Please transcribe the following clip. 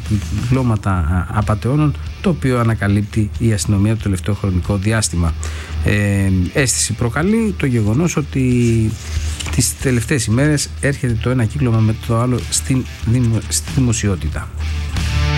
κυκλώματα απατεώνων, το οποίο ανακαλύπτει η αστυνομία το τελευταίο χρονικό διάστημα. Αίσθηση προκαλεί το γεγονός ότι τις τελευταίες ημέρες έρχεται το ένα κύκλωμα με το άλλο στη δημοσιότητα.